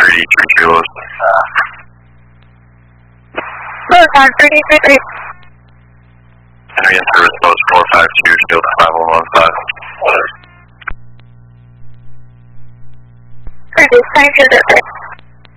3333 Lewis. Lewis on 3333. Henry in service post 452, shield 5115. Reduce time to the